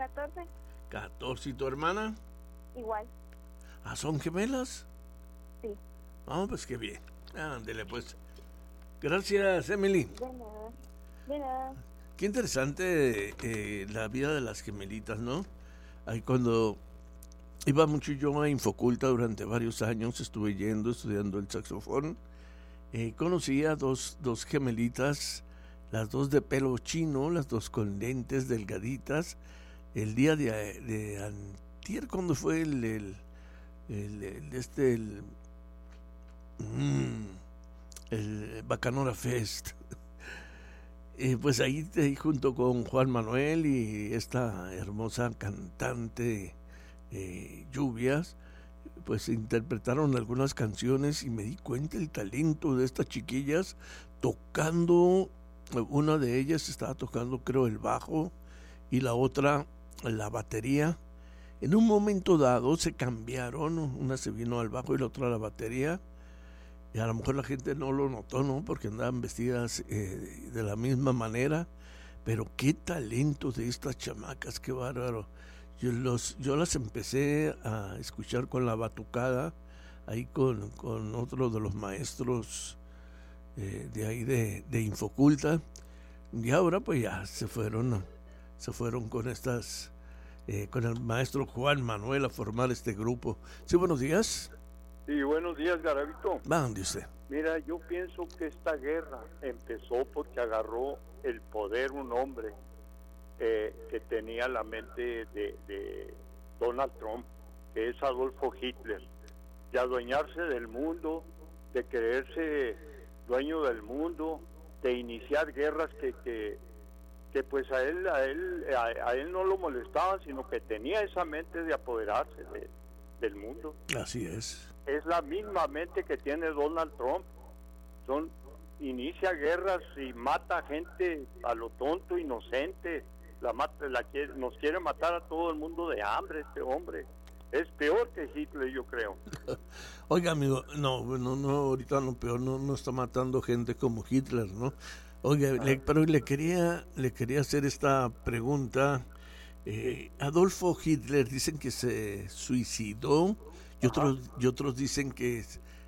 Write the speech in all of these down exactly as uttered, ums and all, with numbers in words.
catorce. catorce. ¿Y tu hermana? Igual. ¿Ah, son gemelas? Sí. Ah, pues qué bien. Ándele, pues. Gracias, Emily. De nada. De nada. Qué interesante eh, la vida de las gemelitas, ¿no? Ahí cuando iba mucho yo a Infoculta durante varios años, estuve yendo, estudiando el saxofón, eh, conocí a dos, dos gemelitas, las dos de pelo chino, las dos con lentes delgaditas. El día de, de antier, cuando fue el, el, el, el este, el, mm, el Bacanora Fest, eh, pues ahí, ahí junto con Juan Manuel y esta hermosa cantante eh, Lluvias, pues interpretaron algunas canciones y me di cuenta el talento de estas chiquillas tocando. Una de ellas estaba tocando, creo, el bajo y la otra la batería. En un momento dado se cambiaron, una se vino al bajo y la otra a la batería, y a lo mejor la gente no lo notó, ¿no? Porque andaban vestidas eh, de la misma manera, pero qué talento de estas chamacas, qué bárbaro. Yo, los, yo las empecé a escuchar con la batucada, ahí con, con otro de los maestros eh, de ahí de, de Infoculta, y ahora pues ya se fueron, se fueron con estas, eh, con el maestro Juan Manuel a formar este grupo. Sí, buenos días. Sí, buenos días, Garavito. ¿Dónde usted? Mira, yo pienso que esta guerra empezó porque agarró el poder un hombre eh, que tenía la mente de, de Donald Trump, que es Adolfo Hitler, de adueñarse del mundo, de creerse dueño del mundo, de iniciar guerras que, que, que pues a él, a él, a, a él no lo molestaban, sino que tenía esa mente de apoderarse de, del mundo. Así es. Es la misma mente que tiene Donald Trump. Son inicia guerras y mata gente a lo tonto, inocente. La mata, la quiere, nos quiere matar a todo el mundo de hambre este hombre. Es peor que Hitler, yo creo. Oiga, amigo, no, no, no, ahorita no peor, no, no está matando gente como Hitler, ¿no? Oiga, le, pero le quería, le quería hacer esta pregunta. Eh, Adolfo Hitler dicen que se suicidó y otros, y otros dicen que,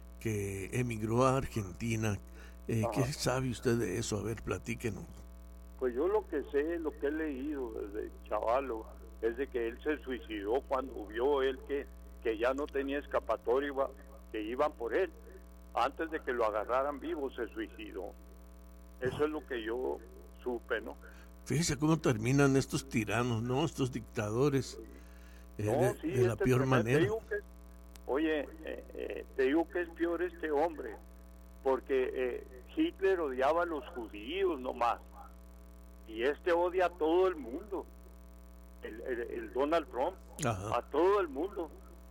que emigró a Argentina. Eh, ¿Qué sabe usted de eso? A ver, platíquenos. Pues yo lo que sé, lo que he leído desde chavalo, es de que él se suicidó cuando vio él que, que ya no tenía escapatoria, que iban por él. Antes de que lo agarraran vivo se suicidó. Eso es lo que yo supe, ¿no? Fíjese cómo terminan estos tiranos, ¿no? Estos dictadores, eh, no, de, sí, de la este peor tremendo, manera. Te digo que, oye, eh, eh, te digo que es peor este hombre, porque eh, Hitler odiaba a los judíos nomás, y este odia a todo el mundo, el, el, el Donald Trump. Ajá. A todo el mundo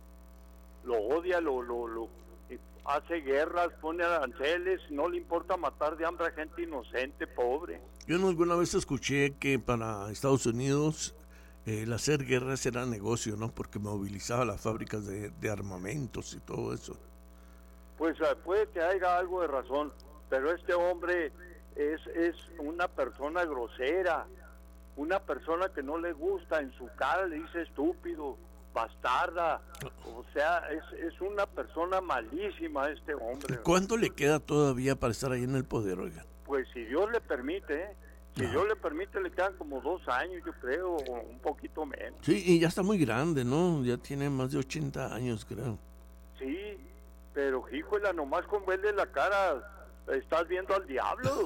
lo odia, lo, lo, lo hace guerras, pone aranceles, no le importa matar de hambre a gente inocente, pobre. Yo no alguna vez escuché que para Estados Unidos eh, el hacer guerras era negocio, ¿no? Porque movilizaba las fábricas de, de armamentos y todo eso. Pues puede que haya algo de razón, pero este hombre es, es una persona grosera, una persona que no le gusta, en su cara le dice estúpido, bastarda, o sea, es, es una persona malísima este hombre. ¿Cuánto le queda todavía para estar ahí en el poder, oiga? Pues si Dios le permite, ¿eh? si Dios le permite le quedan como dos años, yo creo, o un poquito menos. Sí, y ya está muy grande, ¿no? Ya tiene más de ochenta años, creo. Sí, pero híjole, nomás con verle la cara, estás viendo al diablo.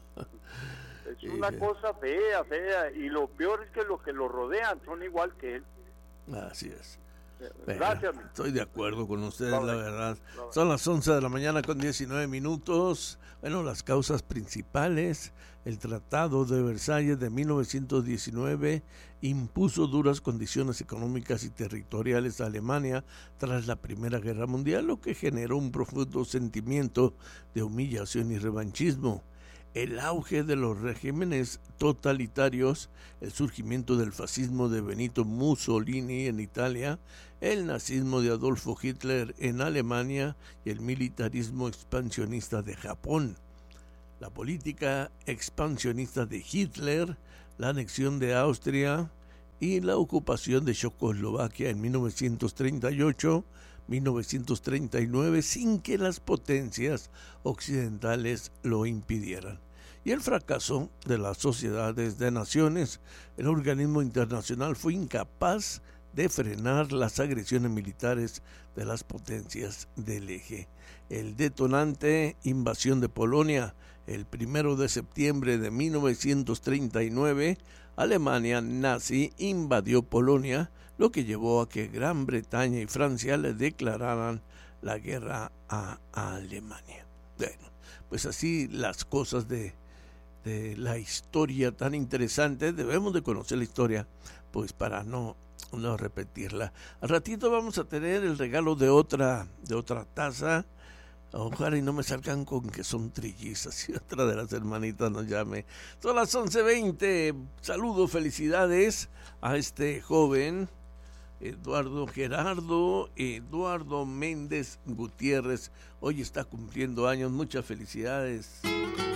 Es sí, una sí. cosa fea, fea, y lo peor es que los que lo rodean son igual que él. Así es. Gracias. Venga, estoy de acuerdo con ustedes, no, la verdad. No, Son las once de la mañana con diecinueve minutos. Bueno, las causas principales. El Tratado de Versalles de mil novecientos diecinueve impuso duras condiciones económicas y territoriales a Alemania tras la Primera Guerra Mundial, lo que generó un profundo sentimiento de humillación y revanchismo. El auge de los regímenes totalitarios, el surgimiento del fascismo de Benito Mussolini en Italia, el nazismo de Adolfo Hitler en Alemania y el militarismo expansionista de Japón. La política expansionista de Hitler, la anexión de Austria y la ocupación de Checoslovaquia en mil novecientos treinta y ocho a mil novecientos treinta y nueve sin que las potencias occidentales lo impidieran. Y el fracaso de las sociedades de naciones, el organismo internacional fue incapaz de frenar las agresiones militares de las potencias del eje. El detonante, invasión de Polonia, el primero de septiembre de mil novecientos treinta y nueve, Alemania nazi invadió Polonia, lo que llevó a que Gran Bretaña y Francia le declararan la guerra a Alemania. Bueno, pues así las cosas de, de la historia tan interesante. Debemos de conocer la historia, pues para no, no repetirla. Al ratito vamos a tener el regalo de otra, de otra taza. Ojalá y no me salgan con que son trillizas y otra de las hermanitas nos llame. Son las once veinte. Saludos, felicidades a este joven Eduardo Gerardo Eduardo Méndez Gutiérrez. Hoy está cumpliendo años. Muchas felicidades.